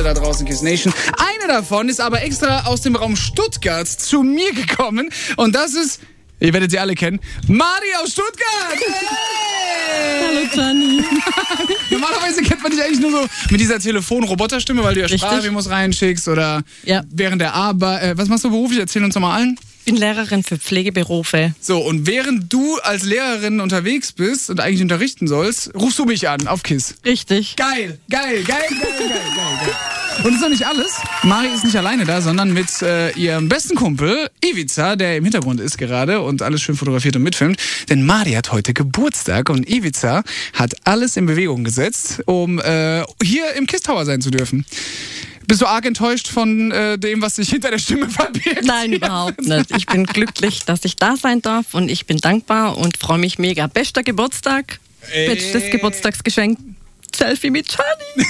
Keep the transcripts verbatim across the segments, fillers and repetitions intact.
alle da draußen, Kiss Nation. Eine davon ist aber extra aus dem Raum Stuttgart zu mir gekommen. Und das ist, ihr werdet sie alle kennen, Mari aus Stuttgart. Hey! Hallo Gianni. Normalerweise kennt man dich eigentlich nur so mit dieser Telefon-Roboterstimme, weil du ja Sprachmemos reinschickst oder ja. während der Arbeit. Äh, was machst du beruflich? Erzähl uns doch mal allen. Ich bin Lehrerin für Pflegeberufe. So, und während du als Lehrerin unterwegs bist und eigentlich unterrichten sollst, rufst du mich an auf Kiss. Richtig. Geil, geil, geil, geil, geil, geil, geil. Und das ist noch nicht alles. Mari ist nicht alleine da, sondern mit äh, ihrem besten Kumpel Ivica, der im Hintergrund ist gerade und alles schön fotografiert und mitfilmt. Denn Mari hat heute Geburtstag und Ivica hat alles in Bewegung gesetzt, um äh, hier im Kiss Tower sein zu dürfen. Bist du arg enttäuscht von äh, dem, was sich hinter der Stimme verbirgt? Nein, überhaupt nicht. Ich bin glücklich, dass ich da sein darf und ich bin dankbar und freue mich mega. Bester Geburtstag, Ey. bestes Geburtstagsgeschenk, Selfie mit Gianni.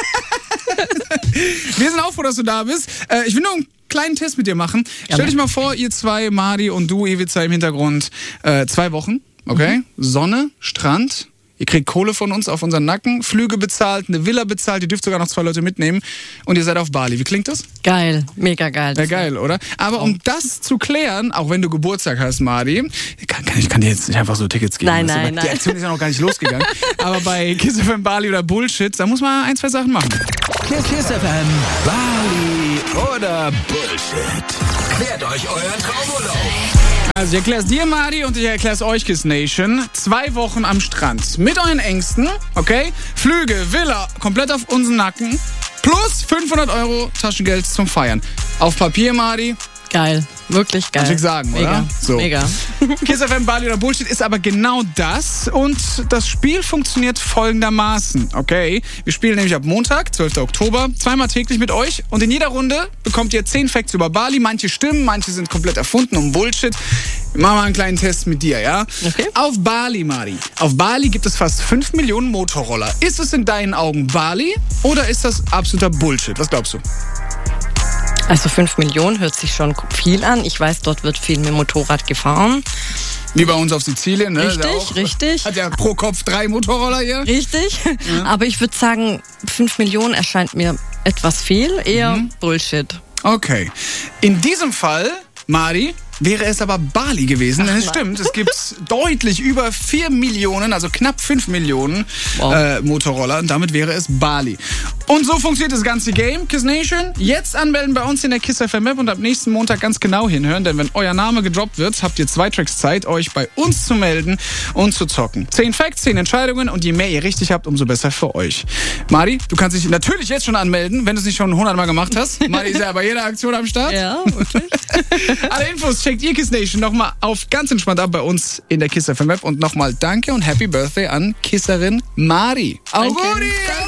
Wir sind auch froh, dass du da bist. Äh, ich will nur einen kleinen Test mit dir machen. Ja, Stell dich mal vor, ihr zwei, Mari und du, Ivica im Hintergrund, äh, zwei Wochen, okay? Mhm. Sonne, Strand. Ihr kriegt Kohle von uns auf unseren Nacken, Flüge bezahlt, eine Villa bezahlt, ihr dürft sogar noch zwei Leute mitnehmen und ihr seid auf Bali. Wie klingt das? Geil, mega geil. Ja, geil, oder? Aber um das zu klären, auch wenn du Geburtstag hast, Mari, kann, kann, ich kann dir jetzt nicht einfach so Tickets geben. Nein, weißt du, nein, Die nein. Aktion ist ja noch gar nicht losgegangen. Aber bei Kiss F M Bali oder Bullshit, da muss man ein, zwei Sachen machen. Kiss, Kiss F M, Bali oder Bullshit. Klärt euch euren Traumurlaub. Also ich erkläre es dir, Mari, und ich erkläre es euch, Kiss Nation. Zwei Wochen am Strand. Mit euren Ängsten, okay? Flüge, Villa, komplett auf unseren Nacken. Plus fünfhundert Euro Taschengeld zum Feiern. Auf Papier, Mari. Geil, wirklich geil. Kann ich sagen, mega. oder? So. Mega. Kiss F M Bali oder Bullshit ist aber genau das. Und das Spiel funktioniert folgendermaßen, okay? Wir spielen nämlich ab Montag, zwölften Oktober, zweimal täglich mit euch. Und in jeder Runde bekommt ihr zehn Facts über Bali. Manche stimmen, manche sind komplett erfunden und Bullshit. Wir machen mal einen kleinen Test mit dir, ja? Okay. Auf Bali, Mari. Auf Bali gibt es fast fünf Millionen Motorroller. Ist es in deinen Augen Bali oder ist das absoluter Bullshit? Was glaubst du? Also fünf Millionen hört sich schon viel an. Ich weiß, dort wird viel mit Motorrad gefahren. Wie bei uns auf Sizilien, ne? Richtig, auch, richtig. Hat ja pro Kopf drei Motorroller hier. Richtig. Ja. Aber ich würde sagen, fünf Millionen erscheint mir etwas viel. Eher Mhm. Bullshit. Okay. In diesem Fall, Mari, wäre es aber Bali gewesen. Denn es Ach, stimmt, es gibt deutlich über vier Millionen, also knapp fünf Millionen Wow. äh, Motorroller. Und damit wäre es Bali. Und so funktioniert das ganze Game. Kiss Nation, jetzt anmelden bei uns in der Kiss F M App und ab nächsten Montag ganz genau hinhören. Denn wenn euer Name gedroppt wird, habt ihr zwei Tracks Zeit, euch bei uns zu melden und zu zocken. Zehn Facts, zehn Entscheidungen und je mehr ihr richtig habt, umso besser für euch. Mari, du kannst dich natürlich jetzt schon anmelden, wenn du es nicht schon hundertmal gemacht hast. Mari ist ja bei jeder Aktion am Start. Ja, wirklich. Alle Infos checkt ihr Kiss Nation nochmal auf ganz entspannt ab bei uns in der Kiss F M App. Und nochmal danke und Happy Birthday an Kisserin Mari. Danke. Auguri!